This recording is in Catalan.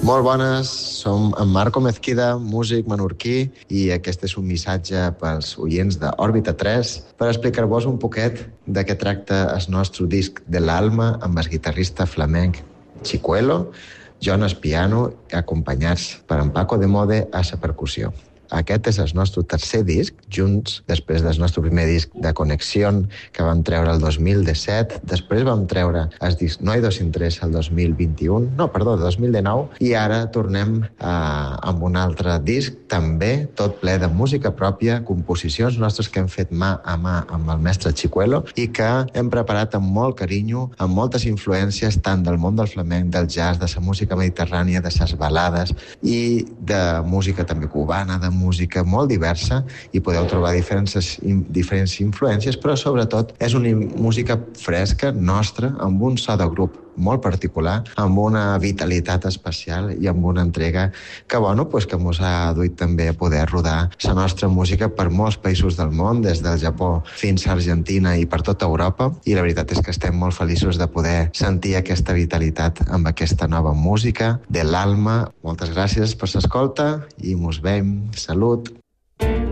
Molt bones, som en Marco Mezquida, músic menorquí, i aquest és un missatge pels oients d'Òrbita 3 per explicar-vos un poquet de què tracta el nostre disc de l'Alma amb el guitarrista flamenc Chicuelo, Jonas piano, acompanyats per en Paco de Mode a la percussió. Aquest és el nostre tercer disc, junts, després del nostre primer disc de Connexió, que vam treure el 2017. Després vam treure el disc No hay dos sin tres el 2021, 2019, i ara tornem amb un altre disc, també tot ple de música pròpia, composicions nostres que hem fet mà a mà amb el mestre Chicuelo i que hem preparat amb molt carinyo, amb moltes influències tant del món del flamenc, del jazz, de la música mediterrània, de les balades i de música també cubana, de música molt diversa, i podeu trobar diferents influències, però sobretot és una música fresca, nostra, amb un so de grup molt particular, amb una vitalitat especial i amb una entrega que ens ha duit també a poder rodar la nostra música per molts països del món, des del Japó fins a Argentina i per tota Europa, i la veritat és que estem molt feliços de poder sentir aquesta vitalitat amb aquesta nova música de l'Alma. Moltes gràcies per l'escolta i mos veiem. Salut!